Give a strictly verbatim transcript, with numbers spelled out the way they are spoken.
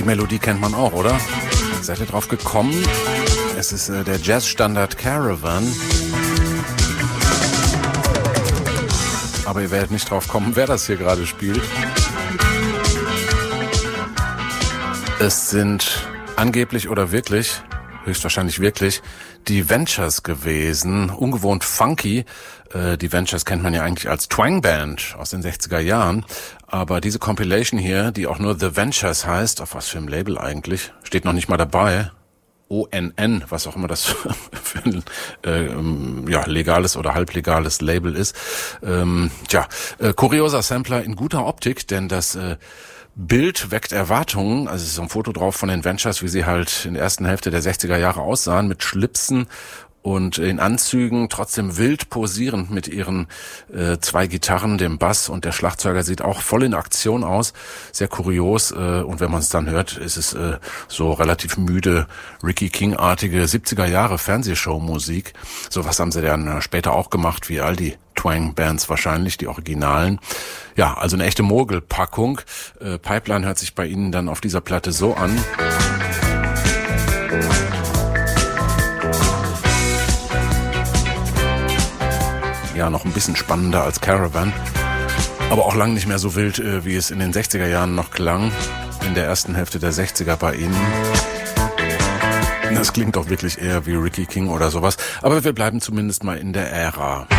Melodie kennt man auch, oder? Seid ihr drauf gekommen? Es ist äh, der Jazzstandard Caravan. Aber ihr werdet nicht drauf kommen, wer das hier gerade spielt. Es sind angeblich oder wirklich, höchstwahrscheinlich wirklich, die Ventures gewesen. Ungewohnt funky. Äh, die Ventures kennt man ja eigentlich als Twang-Band aus den sechziger Jahren. Aber diese Compilation hier, die auch nur The Ventures heißt, auf was für einem Label eigentlich, steht noch nicht mal dabei. O N N, was auch immer das für ein äh, ja, legales oder halblegales Label ist. Ähm, tja, äh, kurioser Sampler in guter Optik, denn das äh, Bild weckt Erwartungen. Also es ist so ein Foto drauf von den Ventures, wie sie halt in der ersten Hälfte der sechziger Jahre aussahen, mit Schlipsen und in Anzügen, trotzdem wild posierend mit ihren äh, zwei Gitarren, dem Bass, und der Schlagzeuger sieht auch voll in Aktion aus. Sehr kurios, äh, und wenn man es dann hört, ist es äh, so relativ müde, Ricky King-artige siebziger Jahre Fernsehshow-Musik. Sowas haben sie dann äh, später auch gemacht, wie all die Twang-Bands wahrscheinlich, die Originalen. Ja, also eine echte Mogelpackung. Äh, Pipeline hört sich bei ihnen dann auf dieser Platte so an. Ja, noch ein bisschen spannender als Caravan, aber auch lang nicht mehr so wild, äh, wie es in den sechziger Jahren noch klang, in der ersten Hälfte der sechziger bei ihnen. Das klingt doch wirklich eher wie Ricky King oder sowas, aber wir bleiben zumindest mal in der Ära.